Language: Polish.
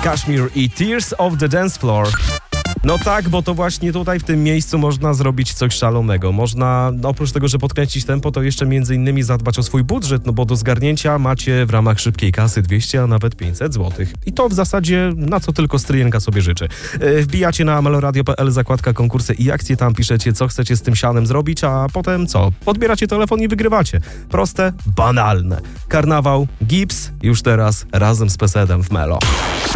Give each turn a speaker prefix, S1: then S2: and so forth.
S1: Kashmir i Tears of the Dance Floor. No tak, bo to właśnie tutaj w tym miejscu można zrobić coś szalonego. Można, oprócz tego, że podkręcić tempo, to jeszcze między innymi zadbać o swój budżet, no bo do zgarnięcia macie w ramach szybkiej kasy 200, a nawet 500 zł. I to w zasadzie na co tylko stryjenka sobie życzy. Wbijacie na meloradio.pl, zakładka konkursy i akcje, tam piszecie, co chcecie z tym sianem zrobić, a potem co? Odbieracie telefon i wygrywacie. Proste, banalne. Karnawał, Gips już teraz razem z Pesedem w Melo.